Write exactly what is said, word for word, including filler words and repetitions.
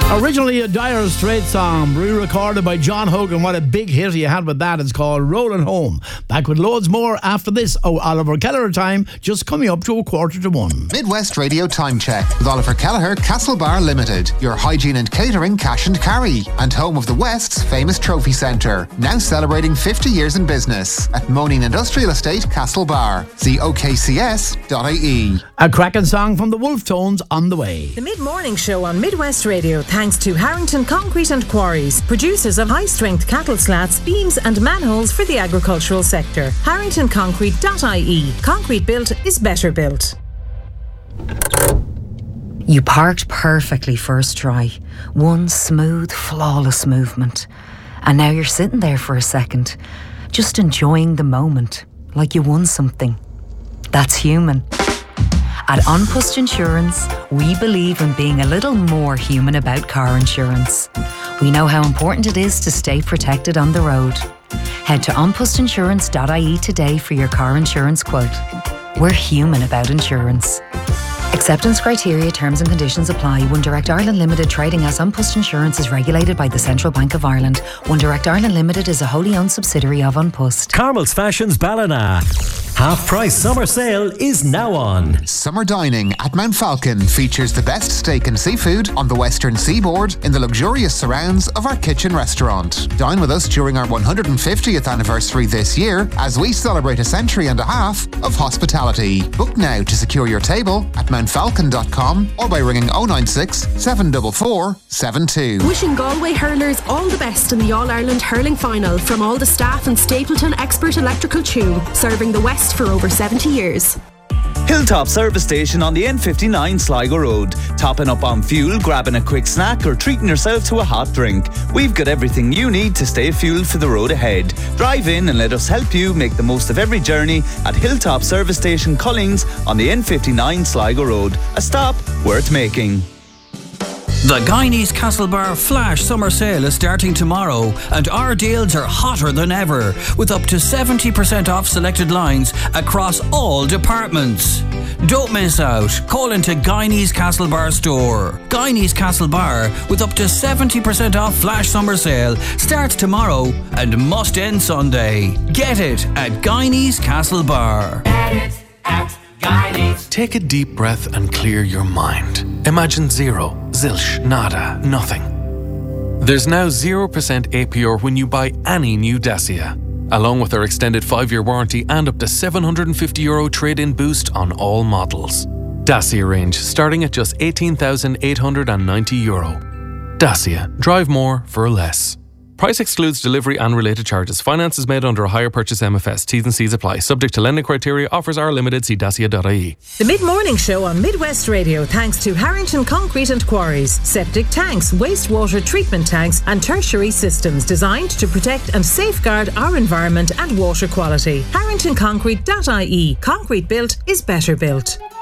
Originally a Dire Straits song, re-recorded by John Hogan. What a big hit he had with that. It's called Rollin' Home. Back with loads more after this. Oh, Oliver Kelleher time, just coming up to a quarter to one. Midwest Radio Time Check with Oliver Kelleher, Castlebar Limited. Your hygiene and catering cash and carry. And home of the West's famous trophy centre. Now celebrating fifty years in business. At Moaning Industrial Estate, Castlebar. See O K C S dot I E. A cracking song from the Wolf Tones on the way. The Mid-Morning Show on Midwest Radio. Thanks to Harrington Concrete and Quarries, producers of high-strength cattle slats, beams and manholes for the agricultural sector. harrington concrete dot I E. Concrete built is better built. You parked perfectly first try. One smooth, flawless movement. And now you're sitting there for a second, just enjoying the moment, like you won something. That's human. At Unpust Insurance, we believe in being a little more human about car insurance. We know how important it is to stay protected on the road. Head to unpust insurance dot I E today for your car insurance quote. We're human about insurance. Acceptance criteria, terms and conditions apply. One Direct Ireland Limited, trading as Unpust Insurance, is regulated by the Central Bank of Ireland. One Direct Ireland Limited is a wholly owned subsidiary of Unpust. Carmel's Fashions Ballina. Half price summer sale is now on. Summer dining at Mount Falcon features the best steak and seafood on the western seaboard in the luxurious surrounds of our kitchen restaurant. Dine with us during our one hundred fiftieth anniversary this year as we celebrate a century and a half of hospitality. Book now to secure your table at mount falcon dot com or by ringing oh nine six, seven four four, seven two. Wishing Galway hurlers all the best in the All-Ireland Hurling Final from all the staff and Stapleton Expert Electrical Tune, serving the West for over seventy years. Hilltop Service Station on the N fifty-nine Sligo Road. Topping up on fuel, grabbing a quick snack or treating yourself to a hot drink. We've got everything you need to stay fueled for the road ahead. Drive in and let us help you make the most of every journey at Hilltop Service Station Cullings on the N fifty-nine Sligo Road. A stop worth making. The Guineas Castlebar Flash Summer Sale is starting tomorrow and our deals are hotter than ever with up to seventy percent off selected lines across all departments. Don't miss out. Call into Guineas Castlebar store. Guineas Castlebar with up to seventy percent off Flash Summer Sale starts tomorrow and must end Sunday. Get it at Guineas Castlebar. Get it at Guineas. Take a deep breath and clear your mind. Imagine zero, zilch, nada, nothing. There's now zero percent A P R when you buy any new Dacia, along with our extended five-year warranty and up to seven hundred fifty euro trade-in boost on all models. Dacia range starting at just eighteen thousand eight hundred ninety euro. Dacia, drive more for less. Price excludes delivery and related charges. Finance is made under a hire purchase M F S. T's and C's apply. Subject to lending criteria. Offers are limited. See dacia dot I E. The Mid-Morning Show on Midwest Radio thanks to Harrington Concrete and Quarries. Septic tanks, wastewater treatment tanks and tertiary systems designed to protect and safeguard our environment and water quality. harrington concrete dot I E. Concrete built is better built.